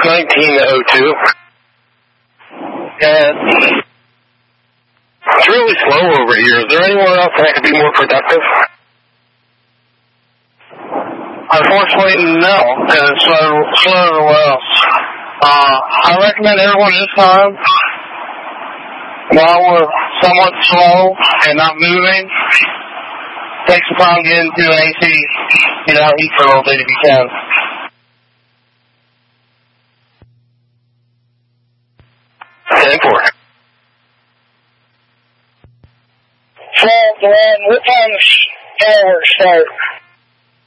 1902. And it's really slow over here. Is there anywhere else that could be more productive? Unfortunately, no, because it's slow everywhere else. I recommend everyone this time, while we're somewhat slow and not moving, take some time to get into AC, get out and eat for a little bit if you can. So, what time does fireworks start?